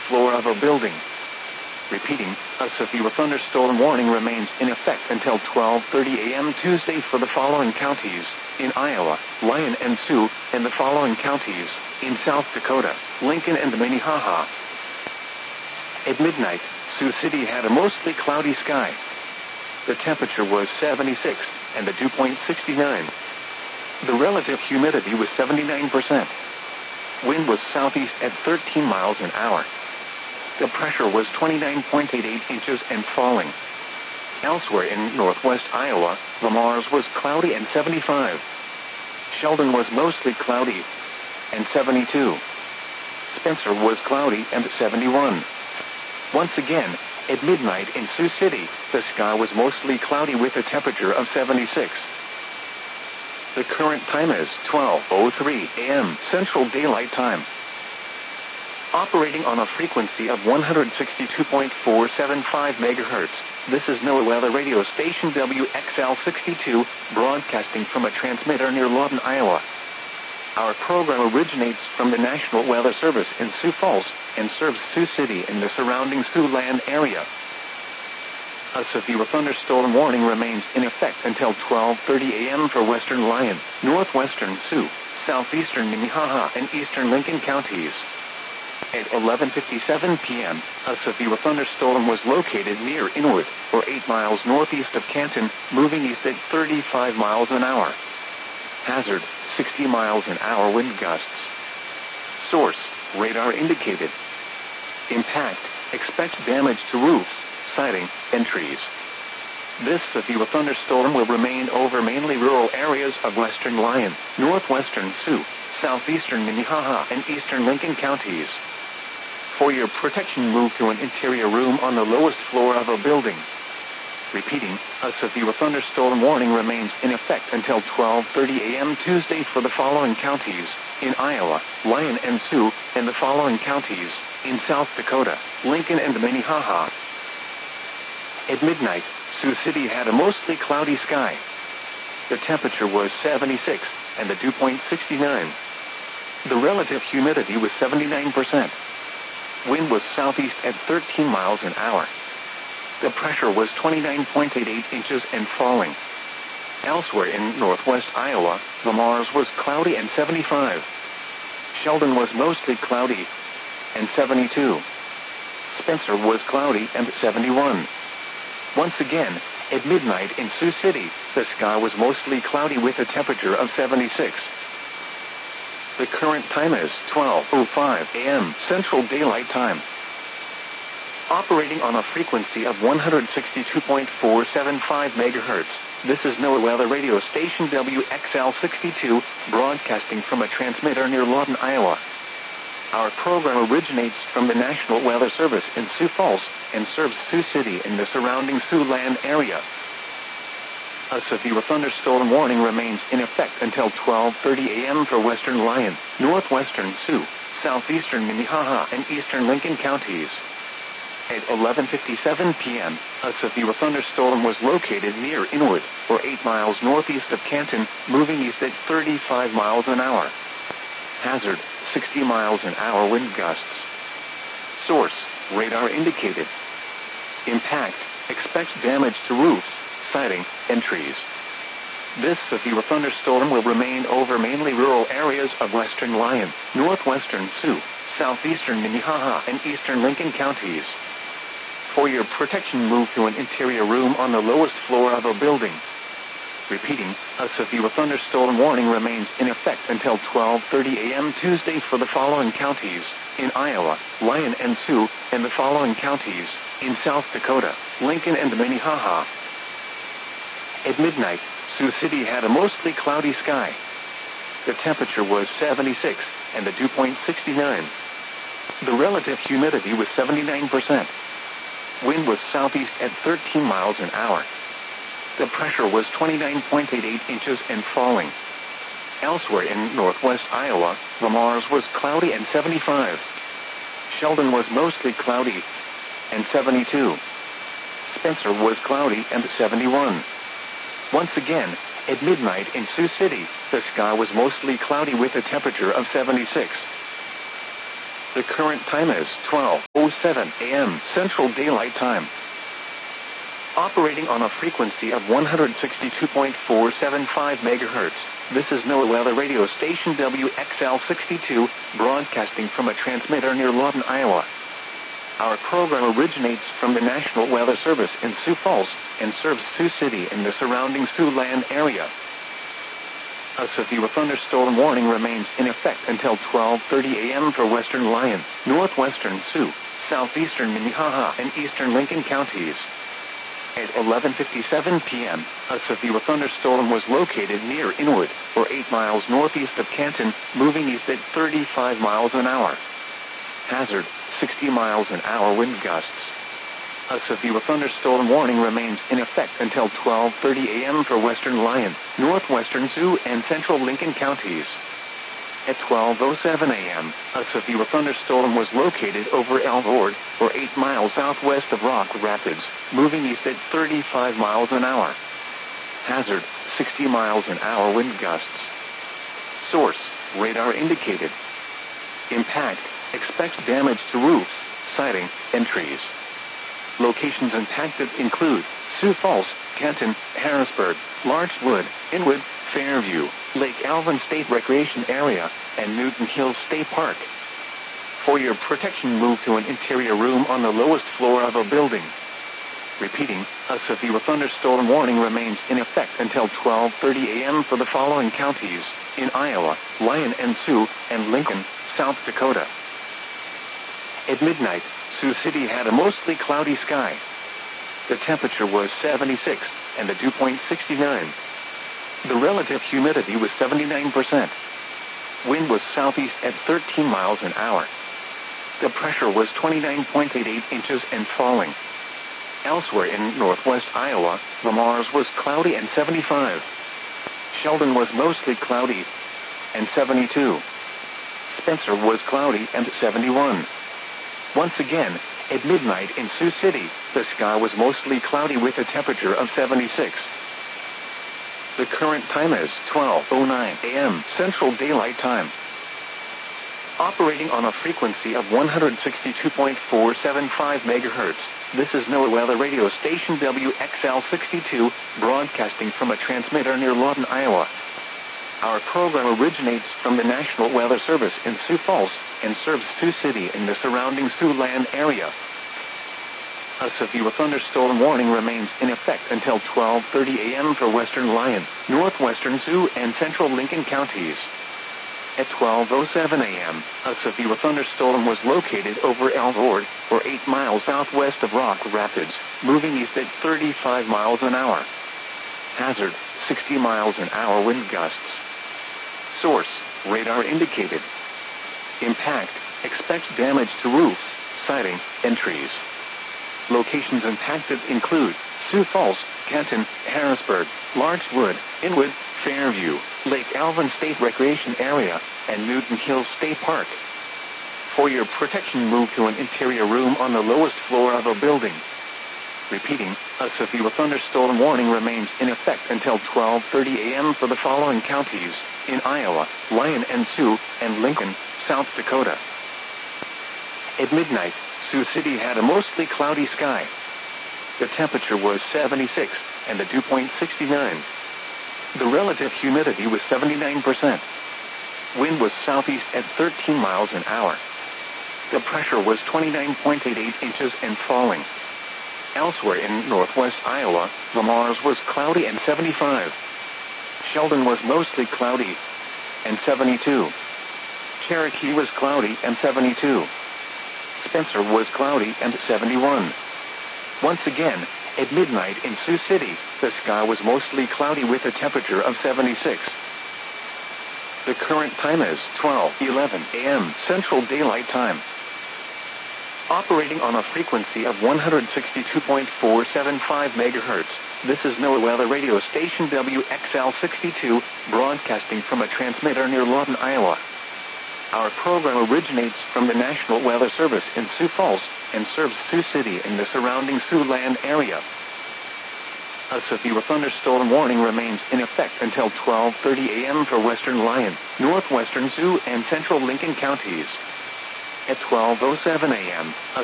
floor of a building. Repeating, a severe thunderstorm warning remains in effect until 12:30 a.m. Tuesday for the following counties: in Iowa, Lyon and Sioux, and the following counties: in South Dakota, Lincoln and Minnehaha. At midnight, Sioux City had a mostly cloudy sky. The temperature was 76, and the dew point 69. The relative humidity was 79%. Wind was southeast at 13 miles an hour. The pressure was 29.88 inches and falling. Elsewhere in northwest Iowa, Lamars was cloudy and 75. Sheldon was mostly cloudy and 72. Spencer was cloudy and 71. Once again, at midnight in Sioux City, the sky was mostly cloudy with a temperature of 76. The current time is 12:03 a.m. Central Daylight Time. Operating on a frequency of 162.475 MHz, this is NOAA Weather Radio Station WXL62, broadcasting from a transmitter near Lawton, Iowa. Our program originates from the National Weather Service in Sioux Falls and serves Sioux City and the surrounding Siouxland area. A severe thunderstorm warning remains in effect until 12:30 a.m. for western Lyon, northwestern Sioux, southeastern Minnehaha, and eastern Lincoln counties. At 11:57 p.m., a severe thunderstorm was located near Inwood, or 8 miles northeast of Canton, moving east at 35 miles an hour. Hazard, 60 miles an hour wind gusts. Source, radar indicated. Impact, expect damage to roofs, siding, and trees. This severe thunderstorm will remain over mainly rural areas of western Lyon, northwestern Sioux, southeastern Minnehaha, and eastern Lincoln counties. For your protection, move to an interior room on the lowest floor of a building. Repeating, a severe thunderstorm warning remains in effect until 12:30 a.m. Tuesday for the following counties: in Iowa, Lyon and Sioux, and the following counties: in South Dakota, Lincoln and Minnehaha. At midnight, Sioux City had a mostly cloudy sky. The temperature was 76, and the dew point 69. The relative humidity was 79%. Wind was southeast at 13 miles an hour. The pressure was 29.88 inches and falling. Elsewhere in northwest Iowa, Lamars was cloudy and 75. Sheldon was mostly cloudy and 72. Spencer was cloudy and 71. Once again, at midnight in Sioux City, the sky was mostly cloudy with a temperature of 76. The current time is 12:05 a.m. Central Daylight Time. Operating on a frequency of 162.475 MHz, this is NOAA Weather Radio Station WXL62, broadcasting from a transmitter near Lawton, Iowa. Our program originates from the National Weather Service in Sioux Falls and serves Sioux City and the surrounding Siouxland area. A severe thunderstorm warning remains in effect until 12:30 a.m. for western Lyon, northwestern Sioux, southeastern Minnehaha, and eastern Lincoln counties. At 11:57 p.m., a severe thunderstorm was located near Inwood, or 8 miles northeast of Canton, moving east at 35 miles an hour. Hazard, 60 miles an hour wind gusts. Source, radar indicated. Impact, expect damage to roofs, siding, and trees. This severe thunderstorm will remain over mainly rural areas of western Lyon, northwestern Sioux, southeastern Minnehaha, and eastern Lincoln counties. For your protection, move to an interior room on the lowest floor of a building. Repeating, a severe thunderstorm warning remains in effect until 12:30 a.m. Tuesday for the following counties: in Iowa, Lyon and Sioux, and the following counties: in South Dakota, Lincoln and Minnehaha. At midnight, Sioux City had a mostly cloudy sky. The temperature was 76, and the dew point 69. The relative humidity was 79%. Wind was southeast at 13 miles an hour. The pressure was 29.88 inches and falling. Elsewhere in northwest Iowa, Lamars was cloudy and 75. Sheldon was mostly cloudy and 72. Spencer was cloudy and 71. Once again, at midnight in Sioux City, the sky was mostly cloudy with a temperature of 76. The current time is 12:06 12:07 a.m. Central Daylight Time. Operating on a frequency of 162.475 MHz, this is NOAA Weather Radio Station WXL62, broadcasting from a transmitter near Lawton, Iowa. Our program originates from the National Weather Service in Sioux Falls and serves Sioux City and the surrounding Siouxland area. A severe thunderstorm warning remains in effect until 12:30 a.m. for western Lyon, northwestern Sioux, southeastern Minnehaha, and eastern Lincoln counties. At 11:57 p.m., a severe thunderstorm was located near Inwood, or 8 miles northeast of Canton, moving east at 35 miles an hour. Hazard, 60 miles an hour wind gusts. A severe thunderstorm warning remains in effect until 12:30 a.m. for western Lyon, northwestern Sioux, and central Lincoln counties. At 12:07 a.m., a severe thunderstorm was located over Elvord, or 8 miles southwest of Rock Rapids, moving east at 35 miles an hour. Hazard, 60 miles an hour wind gusts. Source, radar indicated. Impact, expects damage to roofs, siding, and trees. Locations impacted include Sioux Falls, Canton, Harrisburg, Larchwood, Inwood, Fairview, Lake Alvin State Recreation Area, and Newton Hills State Park. For your protection, move to an interior room on the lowest floor of a building. Repeating, a severe thunderstorm warning remains in effect until 12:30 a.m. for the following counties: in Iowa, Lyon and Sioux, and Lincoln, South Dakota. At midnight, Sioux City had a mostly cloudy sky. The temperature was 76, and the dew point 69. The relative humidity was 79%. Wind was southeast at 13 miles an hour. The pressure was 29.88 inches and falling. Elsewhere in northwest Iowa, Lamars was cloudy and 75. Sheldon was mostly cloudy and 72. Spencer was cloudy and 71. Once again, at midnight in Sioux City, the sky was mostly cloudy with a temperature of 76. The current time is 12:09 a.m. Central Daylight Time. Operating on a frequency of 162.475 MHz, this is NOAA Weather Radio Station WXL62, broadcasting from a transmitter near Lawton, Iowa. Our program originates from the National Weather Service in Sioux Falls and serves Sioux City and the surrounding Siouxland area. A severe thunderstorm warning remains in effect until 12:30 a.m. for western Lyon, northwestern Sioux, and central Lincoln counties. At 12:07 a.m., a severe thunderstorm was located over Elvord, or 8 miles southwest of Rock Rapids, moving east at 35 miles an hour. Hazard, 60 miles an hour wind gusts. Source, radar indicated. Impact, expects damage to roofs, siding, and trees. Locations impacted include Sioux Falls, Canton, Harrisburg, Larchwood, Inwood, Fairview, Lake Alvin State Recreation Area, and Newton Hills State Park. For your protection, move to an interior room on the lowest floor of a building. Repeating, a severe thunderstorm warning remains in effect until 12:30 a.m. for the following counties: in Iowa, Lyon and Sioux, and Lincoln, South Dakota. At midnight, Sioux City had a mostly cloudy sky. The temperature was 76, and the dew point 69. The relative humidity was 79%. Wind was southeast at 13 miles an hour. The pressure was 29.88 inches and falling. Elsewhere in northwest Iowa, Lamars was cloudy and 75. Sheldon was mostly cloudy and 72. Cherokee was cloudy and 72. Spencer was cloudy and 71. Once again, at midnight in Sioux City, the sky was mostly cloudy with a temperature of 76. The current time is 12:11 a.m. Central Daylight Time. Operating on a frequency of 162.475 MHz, this is NOAA Weather Radio Station WXL62, broadcasting from a transmitter near Lawton, Iowa. Our program originates from the National Weather Service in Sioux Falls and serves Sioux City and the surrounding Siouxland area. A severe thunderstorm warning remains in effect until 12:30 a.m. for western Lyon, northwestern Sioux, and central Lincoln counties. At 12:07 a.m., a